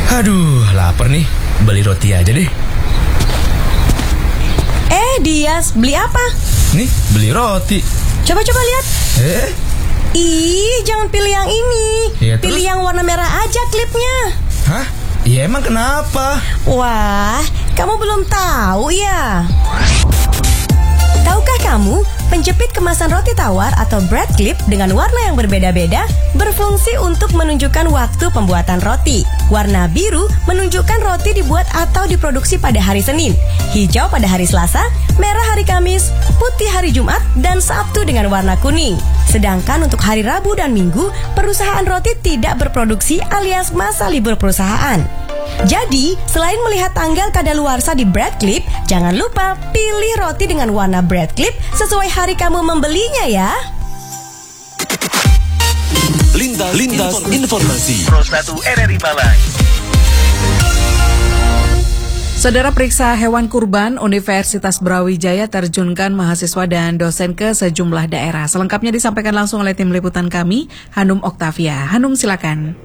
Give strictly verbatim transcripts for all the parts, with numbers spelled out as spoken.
Aduh, lapar nih. Beli roti aja deh. Eh, Dias, beli apa? Nih, beli roti. Coba-coba lihat. Eh? Ih, jangan pilih yang ini. Ya, pilih terus? yang warna merah aja klipnya. Hah? Ya emang kenapa? Wah, kamu belum tahu ya? Tahukah kamu, penjepit kemasan roti tawar atau bread clip dengan warna yang berbeda-beda berfungsi untuk menunjukkan waktu pembuatan roti. Warna biru menunjukkan roti dibuat atau diproduksi pada hari Senin, hijau pada hari Selasa, merah hari Kamis, putih hari Jumat, dan Sabtu dengan warna kuning. Sedangkan untuk hari Rabu dan Minggu, perusahaan roti tidak berproduksi alias masa libur perusahaan. Jadi, selain melihat tanggal kadaluarsa di bread clip, jangan lupa pilih roti dengan warna bread clip sesuai hari kamu membelinya ya. Lintas, Lintas Informasi Pro satu R R I Malang. Saudara, periksa hewan kurban Universitas Brawijaya terjunkan mahasiswa dan dosen ke sejumlah daerah. Selengkapnya disampaikan langsung oleh tim liputan kami, Hanum Oktavia. Hanum, silakan.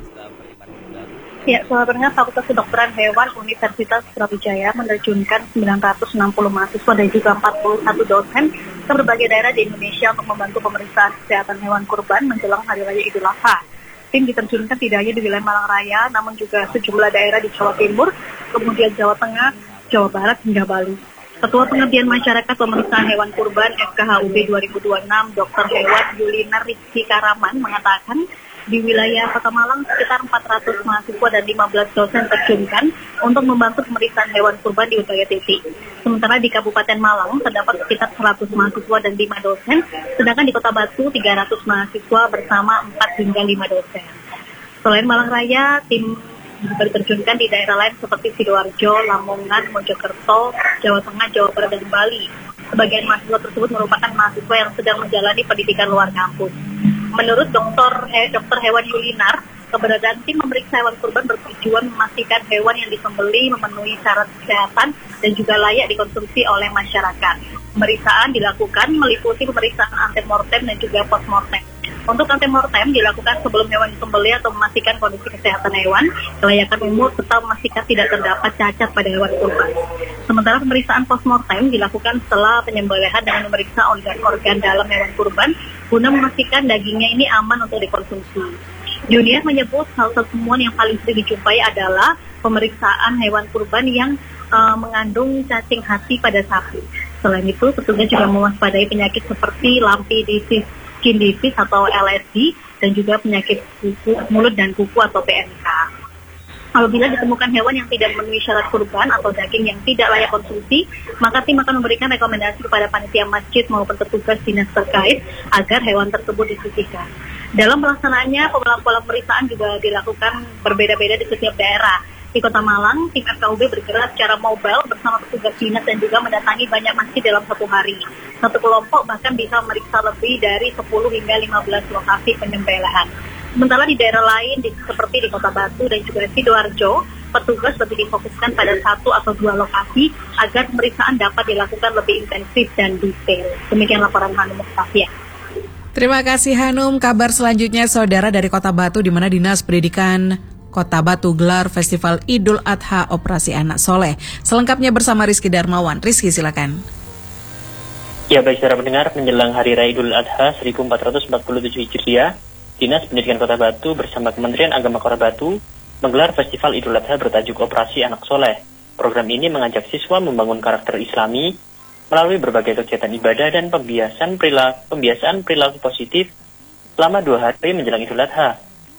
Ya, sebenarnya Fakultas Kedokteran Hewan Universitas Brawijaya menerjunkan sembilan ratus enam puluh mahasiswa dan juga empat puluh satu dosen ke berbagai daerah di Indonesia untuk membantu pemeriksaan kesehatan hewan kurban menjelang Hari Raya Idul Adha. Tim diterjunkan tidak hanya di wilayah Malang Raya, namun juga sejumlah daerah di Jawa Timur, kemudian Jawa Tengah, Jawa Barat, hingga Bali. Ketua Pengabdian Masyarakat Pemeriksaan Hewan Kurban F K H U B dua ribu dua puluh enam, Dokter Hewan Yulina Rizky Karaman mengatakan, di wilayah Kota Malang sekitar empat ratus mahasiswa dan lima belas dosen terjunkan untuk membantu pemeriksaan hewan kurban di berbagai titik. Sementara di Kabupaten Malang terdapat sekitar seratus mahasiswa dan lima dosen, sedangkan di Kota Batu tiga ratus mahasiswa bersama empat hingga lima dosen. Selain Malang Raya, tim juga diterjunkan di daerah lain seperti Sidoarjo, Lamongan, Mojokerto, Jawa Tengah, Jawa Barat, dan Bali. Sebagian mahasiswa tersebut merupakan mahasiswa yang sedang menjalani pendidikan luar kampus. Menurut Dokter He, Dokter Hewan Yulinar, keberadaan tim memeriksa hewan kurban bertujuan memastikan hewan yang disembelih memenuhi syarat kesehatan dan juga layak dikonsumsi oleh masyarakat. Pemeriksaan dilakukan meliputi pemeriksaan antemortem dan juga postmortem. Untuk antemortem dilakukan sebelum hewan disembelih atau memastikan kondisi kesehatan hewan, kelayakan umur, serta memastikan tidak terdapat cacat pada hewan kurban. Sementara pemeriksaan postmortem dilakukan setelah penyembelihan dengan memeriksa organ-organ dalam hewan kurban guna memastikan dagingnya ini aman untuk dikonsumsi. Junior menyebut hal temuan yang paling sering dijumpai adalah pemeriksaan hewan kurban yang uh, mengandung cacing hati pada sapi. Selain itu, petugas juga mewaspadai penyakit seperti lampi disease, skin disease atau L S D, dan juga penyakit kuku, mulut dan kuku atau P M K. Apabila ditemukan hewan yang tidak memenuhi syarat kurban atau daging yang tidak layak konsumsi, maka tim akan memberikan rekomendasi kepada panitia masjid maupun petugas dinas terkait agar hewan tersebut disucikan. Dalam pelaksanaannya, pola-pola pemeriksaan juga dilakukan berbeda-beda di setiap daerah. Di Kota Malang, tim F K U B bergerak secara mobile bersama petugas dinas dan juga mendatangi banyak masjid dalam satu hari. Satu kelompok bahkan bisa memeriksa lebih dari sepuluh hingga lima belas lokasi penyembelihan. Sementara di daerah lain di, seperti di Kota Batu dan juga Sidoarjo, petugas lebih difokuskan pada satu atau dua lokasi agar pemeriksaan dapat dilakukan lebih intensif dan detail. Demikian laporan Hanum Oktavia. Terima kasih Hanum. Kabar selanjutnya, saudara, dari Kota Batu, di mana Dinas Pendidikan Kota Batu gelar Festival Idul Adha Operasi Anak Soleh. Selengkapnya bersama Rizky Darmawan. Rizky, silakan. Ya, baik saudara pendengar, menjelang Hari Raya Idul Adha seribu empat ratus empat puluh tujuh Hijriah, Dinas Pendidikan Kota Batu bersama Kementerian Agama Kota Batu menggelar Festival Idul Adha bertajuk Operasi Anak Soleh. Program ini mengajak siswa membangun karakter Islami melalui berbagai kegiatan ibadah dan pembiasan perilaku, pembiasaan perilaku positif selama dua hari menjelang Idul Adha.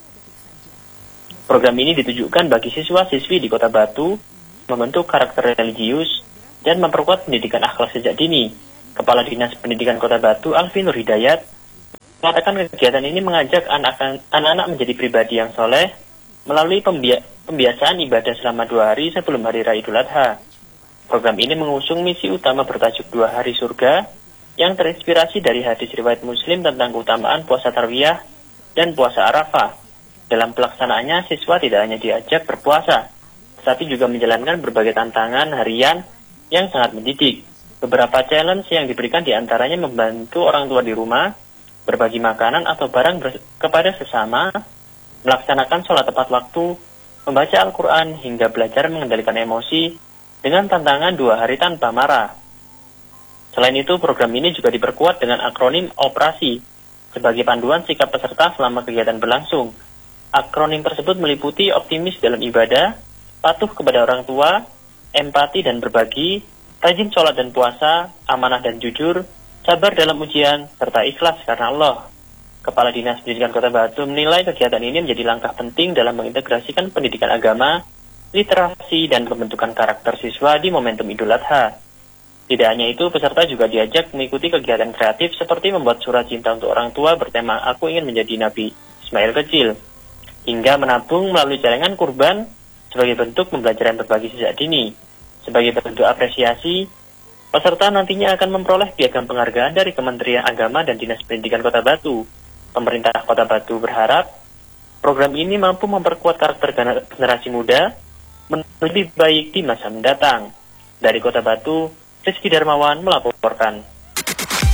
Program ini ditujukan bagi siswa-siswi di Kota Batu membentuk karakter religius dan memperkuat pendidikan akhlak sejak dini. Kepala Dinas Pendidikan Kota Batu, Alfi Nur Hidayat, mengatakan kegiatan ini mengajak anak-anak menjadi pribadi yang soleh melalui pembia- pembiasaan ibadah selama dua hari sebelum Hari Raya Idul Adha. Program ini mengusung misi utama bertajuk Dua Hari Surga yang terinspirasi dari hadis riwayat Muslim tentang keutamaan puasa Tarwiyah dan puasa Arafah. Dalam pelaksanaannya, siswa tidak hanya diajak berpuasa, tetapi juga menjalankan berbagai tantangan harian yang sangat mendidik. Beberapa challenge yang diberikan diantaranya membantu orang tua di rumah, berbagi makanan atau barang kepada sesama, melaksanakan sholat tepat waktu, membaca Al-Quran hingga belajar mengendalikan emosi dengan tantangan dua hari tanpa marah. Selain itu, program ini juga diperkuat dengan akronim operasi sebagai panduan sikap peserta selama kegiatan berlangsung. Akronim tersebut meliputi optimis dalam ibadah, patuh kepada orang tua, empati dan berbagi, rajin sholat dan puasa, amanah dan jujur, sabar dalam ujian, serta ikhlas karena Allah. Kepala Dinas Pendidikan Kota Batu menilai kegiatan ini menjadi langkah penting dalam mengintegrasikan pendidikan agama, literasi, dan pembentukan karakter siswa di momentum Idul Adha. Tidak hanya itu, peserta juga diajak mengikuti kegiatan kreatif seperti membuat surat cinta untuk orang tua bertema Aku Ingin Menjadi Nabi Ismail Kecil, hingga menabung melalui celengan kurban sebagai bentuk pembelajaran berbagi sejak dini. Sebagai bentuk apresiasi, peserta nantinya akan memperoleh piagam penghargaan dari Kementerian Agama dan Dinas Pendidikan Kota Batu. Pemerintah Kota Batu berharap program ini mampu memperkuat karakter generasi muda menuju lebih baik di masa mendatang. Dari Kota Batu, Rizky Darmawan melaporkan.